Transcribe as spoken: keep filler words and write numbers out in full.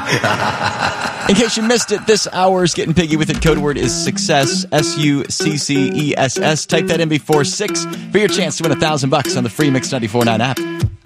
In case you missed it, this hour's Getting Piggy with it. Code word is success, S U C C E S S. Type that in before six for your chance to win a thousand bucks on the free Mix ninety-four point nine app.